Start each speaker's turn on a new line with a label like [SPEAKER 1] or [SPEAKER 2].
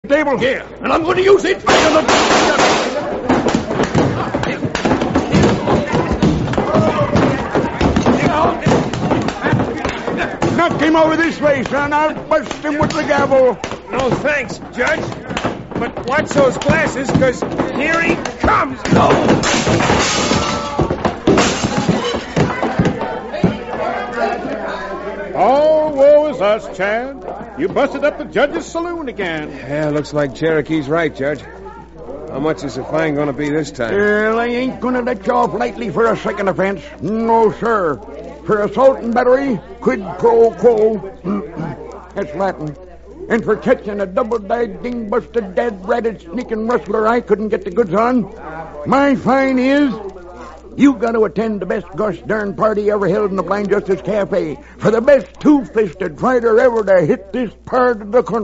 [SPEAKER 1] table here, and I'm going to use it. Knock him over this way, son. I'll bust him with the gavel.
[SPEAKER 2] No thanks, Judge. But watch those glasses, because here he comes. No!
[SPEAKER 3] Oh, woe is us, Chad. You busted up the judge's saloon again.
[SPEAKER 4] Yeah, looks like Cherokee's right, Judge. How much is the fine going to be this time?
[SPEAKER 1] Well, I ain't going to let you off lightly for a second offense. No, sir. For assault and battery, quid pro quo. That's Latin. And for catching a double-dyed, ding-busted, dead-ratted, sneaking rustler I couldn't get the goods on, my fine is... You got to attend the best gosh darn party ever held in the Blind Justice Cafe for the best two-fisted fighter ever to hit this part of the country.